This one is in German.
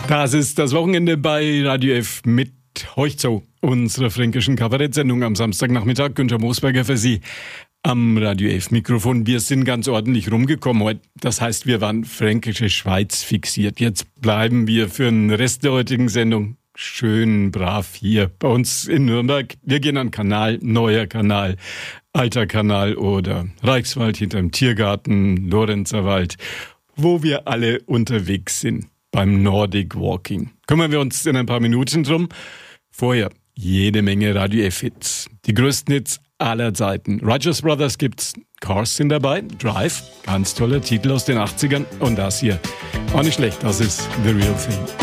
Das ist das Wochenende bei Radio F mit Heuchzo, unserer fränkischen Kabarettsendung am Samstagnachmittag. Günther Moosberger für Sie am Radio F Mikrofon. Wir sind ganz ordentlich rumgekommen heute. Das heißt, wir waren fränkische Schweiz fixiert. Jetzt bleiben wir für den Rest der heutigen Sendung schön brav hier bei uns in Nürnberg. Wir gehen an Kanal, Neuer Kanal, Alter Kanal oder Reichswald hinterm Tiergarten, Lorenzerwald, wo wir alle unterwegs sind beim Nordic Walking. Kümmern wir uns in ein paar Minuten drum. Vorher jede Menge Radio F-Hits. Die größten Hits aller Zeiten. Righteous Brothers gibt's, Cars sind dabei, Drive, ganz toller Titel aus den 80ern und das hier, auch nicht schlecht, das ist The Real Thing.